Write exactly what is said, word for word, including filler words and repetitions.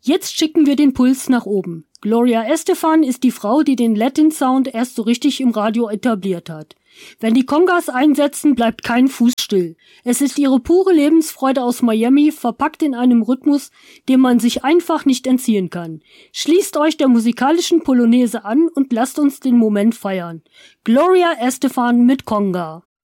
Jetzt schicken wir den Puls nach oben. Gloria Estefan ist die Frau, die den Latin Sound erst so richtig im Radio etabliert hat. Wenn die Congas einsetzen, bleibt kein Fuß still. Es ist ihre pure Lebensfreude aus Miami, verpackt in einem Rhythmus, dem man sich einfach nicht entziehen kann. Schließt euch der musikalischen Polonaise an und lasst uns den Moment feiern. Gloria Estefan mit Conga.